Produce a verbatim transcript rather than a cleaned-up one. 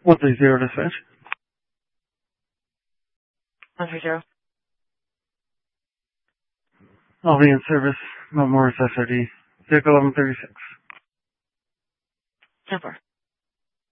one three zero dispatch. one three zero. I'll be in service. Mount Morris S R D. Vehicle eleven thirty-six. ten four.